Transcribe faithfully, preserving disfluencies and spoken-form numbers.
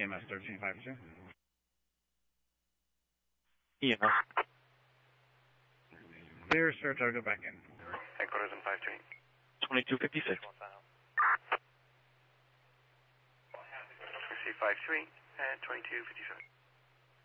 E M S thirteen five two. E M S. Clear, search, I'll go back in. Headquarters in five three. twenty-two fifty-six. Receive five three and twenty-two fifty-seven.